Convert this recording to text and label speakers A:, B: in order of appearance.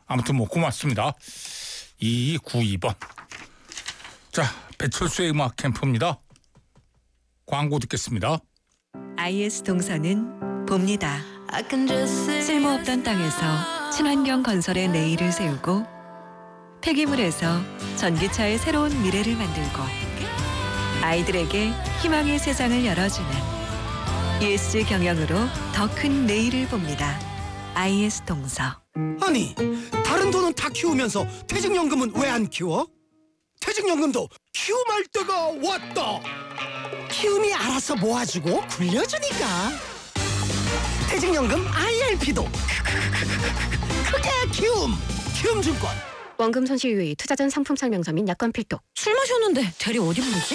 A: 아무튼 뭐 고맙습니다. 2292번. 자, 배철수의 음악 캠프입니다. 광고 듣겠습니다.
B: IS 동서는 봅니다. 쓸모없던 땅에서 친환경 건설의 내일을 세우고 폐기물에서 전기차의 새로운 미래를 만들고 아이들에게 희망의 세상을 열어주는 ESG 경영으로 더 큰 내일을 봅니다. IS 동서.
C: 아니, 다른 돈은 다 키우면서 퇴직연금은 왜 안 키워? 퇴직연금도 키움할 때가 왔다. 키움이 알아서 모아주고 굴려주니까. 퇴직연금 IRP도 크게 키움증권.
D: 원금 손실 유의, 투자 전 상품 설명서 및 약관 필독.
E: 술 마셨는데 대리 어디 부르지?